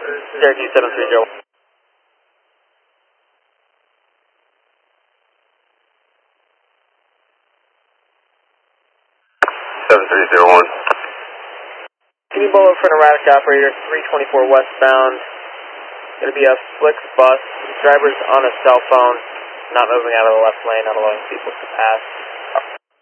Cherokee 730. 7301. Can you blow up for an erratic operator, 324 westbound? Going to be a Flix bus. Driver's on a cell phone, not moving out of the left lane, not allowing people to pass.